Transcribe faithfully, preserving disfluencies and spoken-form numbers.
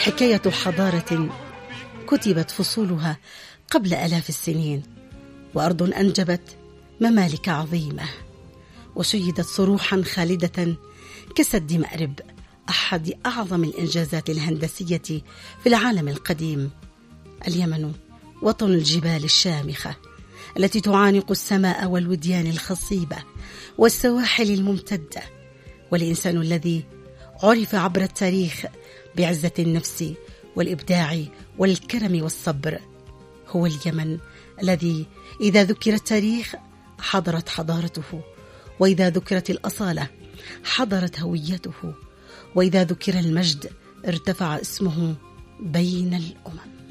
حكاية حضارة كتبت فصولها قبل آلاف السنين، وأرض أنجبت ممالك عظيمة، وشيدت صروحا خالدة كسد مأرب، أحد أعظم الإنجازات الهندسية في العالم القديم. اليمن وطن الجبال الشامخة التي تعانق السماء والوديان الخصيبة والسواحل الممتدة، والإنسان الذي عرف عبر التاريخ بعزة النفس والإبداع والكرم والصبر هو اليمن، الذي إذا ذكر التاريخ حضرت حضارته، وإذا ذكرت الأصالة حضرت هويته، وإذا ذكر المجد ارتفع اسمه بين الأمم.